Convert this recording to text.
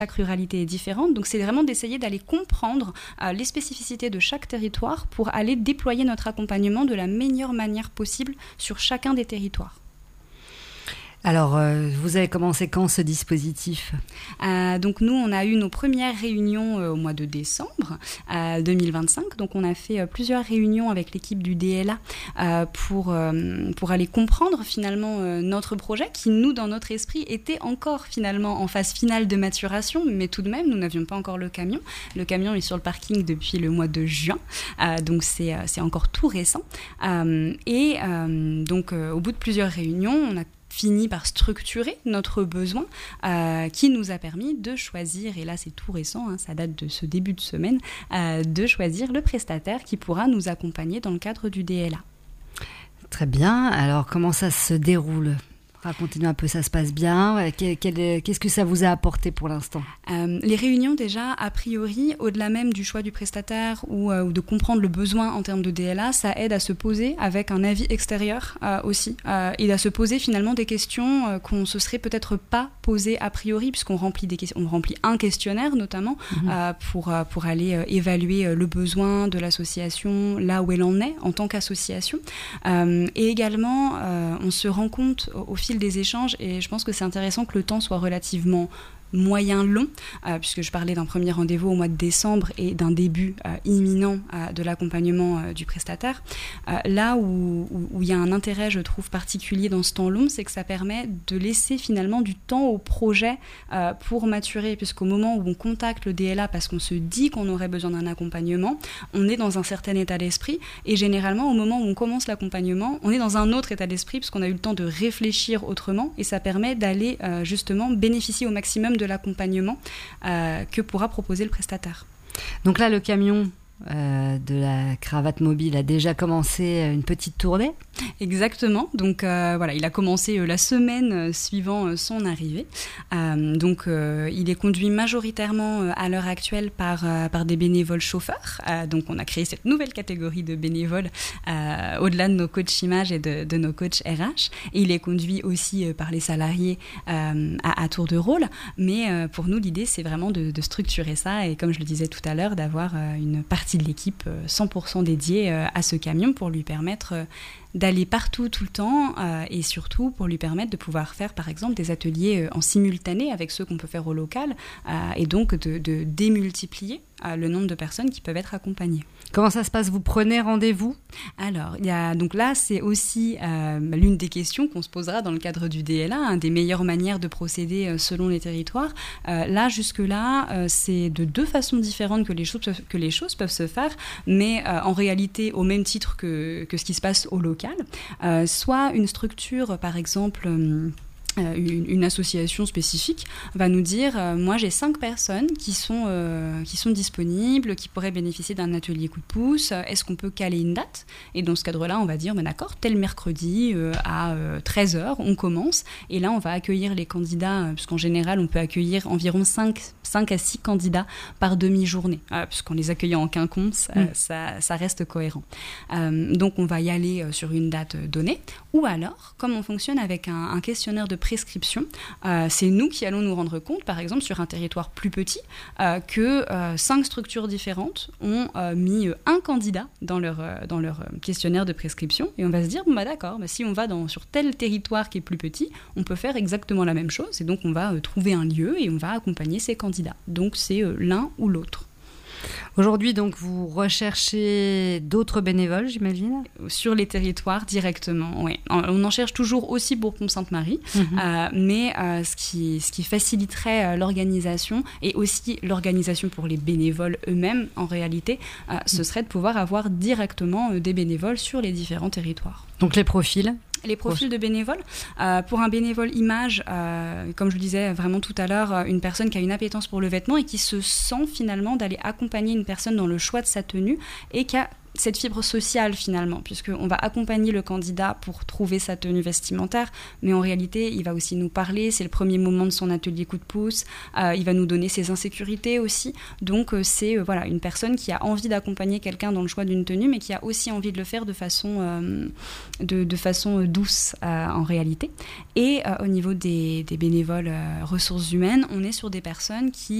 Chaque ruralité est différente, donc c'est vraiment d'essayer d'aller comprendre les spécificités de chaque territoire pour aller déployer notre accompagnement de la meilleure manière possible sur chacun des territoires. Alors, vous avez commencé quand ce dispositif ? Donc nous, on a eu nos premières réunions au mois de décembre 2025. Donc on a fait plusieurs réunions avec l'équipe du DLA pour aller comprendre finalement notre projet qui, nous, dans notre esprit, était encore finalement en phase finale de maturation. Mais tout de même, nous n'avions pas encore le camion. Le camion est sur le parking depuis le mois de juin. Donc c'est encore tout récent. Donc au bout de plusieurs réunions, on a fini par structurer notre besoin qui nous a permis de choisir, et là c'est tout récent, ça date de ce début de semaine, de choisir le prestataire qui pourra nous accompagner dans le cadre du DLA. Très bien, alors comment ça se déroule ? Racontez-nous un peu, ça se passe bien. Qu'est-ce que ça vous a apporté pour l'instant ? Les réunions, déjà, a priori, au-delà même du choix du prestataire ou de comprendre le besoin en termes de DLA, ça aide à se poser avec un avis extérieur aussi et à se poser finalement des questions qu'on ne se serait peut-être pas posées a priori, puisqu'on remplit on remplit un questionnaire notamment pour aller évaluer le besoin de l'association là où elle en est en tant qu'association. Et également, on se rend compte au fil des échanges, et je pense que c'est intéressant que le temps soit relativement moyen long, puisque je parlais d'un premier rendez-vous au mois de décembre et d'un début imminent de l'accompagnement du prestataire. Là où il y a un intérêt, je trouve, particulier dans ce temps long, c'est que ça permet de laisser finalement du temps au projet pour maturer, puisqu'au moment où on contacte le DLA parce qu'on se dit qu'on aurait besoin d'un accompagnement, on est dans un certain état d'esprit, et généralement au moment où on commence l'accompagnement, on est dans un autre état d'esprit, puisqu'on a eu le temps de réfléchir autrement, et ça permet d'aller justement bénéficier au maximum de l'accompagnement que pourra proposer le prestataire. Donc là, le camion de la cravate mobile a déjà commencé une petite tournée ? Exactement, donc voilà, il a commencé la semaine suivant son arrivée. Donc il est conduit majoritairement à l'heure actuelle par des bénévoles chauffeurs. Donc on a créé cette nouvelle catégorie de bénévoles au-delà de nos coachs images et de nos coachs RH. Et il est conduit aussi par les salariés à tour de rôle. Mais pour nous, l'idée, c'est vraiment de structurer ça, et comme je le disais tout à l'heure, d'avoir une partie de l'équipe 100% dédiée à ce camion pour lui permettre d'aller partout tout le temps et surtout pour lui permettre de pouvoir faire par exemple des ateliers en simultané avec ceux qu'on peut faire au local et donc de démultiplier le nombre de personnes qui peuvent être accompagnées. Comment ça se passe ? Vous prenez rendez-vous ? Alors, donc là, c'est aussi l'une des questions qu'on se posera dans le cadre du DLA, des meilleures manières de procéder selon les territoires. Là, jusque-là, c'est de deux façons différentes que les choses peuvent se faire, mais en réalité, au même titre que ce qui se passe au local. Soit une structure, par exemple... une association spécifique va nous dire moi j'ai 5 personnes qui sont disponibles, qui pourraient bénéficier d'un atelier coup de pouce, est-ce qu'on peut caler une date ? Et dans ce cadre-là, on va dire d'accord, tel mercredi à 13h, on commence, et là on va accueillir les candidats, puisqu'en général on peut accueillir environ 5 à 6 candidats par demi-journée, puisqu'en les accueillant en quinconce, ça reste cohérent. Donc on va y aller sur une date donnée, ou alors, comme on fonctionne avec un questionnaire de prescription, c'est nous qui allons nous rendre compte, par exemple, sur un territoire plus petit, que 5 structures différentes ont mis un candidat dans leur questionnaire de prescription, et on va se dire, d'accord, si on va sur tel territoire qui est plus petit, on peut faire exactement la même chose, et donc on va trouver un lieu et on va accompagner ces candidats. Donc c'est l'un ou l'autre. Aujourd'hui, donc, vous recherchez d'autres bénévoles, j'imagine ? Sur les territoires, directement, oui. On en cherche toujours aussi pour Pont-Sainte-Marie, mais ce qui faciliterait l'organisation, et aussi l'organisation pour les bénévoles eux-mêmes, en réalité, ce serait de pouvoir avoir directement des bénévoles sur les différents territoires. Donc les profils ? Les profils de bénévoles. Pour un bénévole image, comme je le disais vraiment tout à l'heure, une personne qui a une appétence pour le vêtement et qui se sent finalement d'aller accompagner une personne dans le choix de sa tenue et qui a cette fibre sociale finalement, puisqu'on va accompagner le candidat pour trouver sa tenue vestimentaire, mais en réalité, il va aussi nous parler, c'est le premier moment de son atelier coup de pouce, il va nous donner ses insécurités aussi, donc c'est une personne qui a envie d'accompagner quelqu'un dans le choix d'une tenue, mais qui a aussi envie de le faire de façon douce en réalité. Et au niveau des bénévoles ressources humaines, on est sur des personnes qui